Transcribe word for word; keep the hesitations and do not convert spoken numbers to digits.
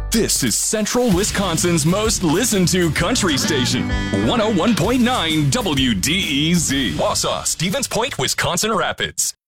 This is Central Wisconsin's most listened to country station, one oh one point nine W D E Z. Wausau, Stevens Point, Wisconsin Rapids.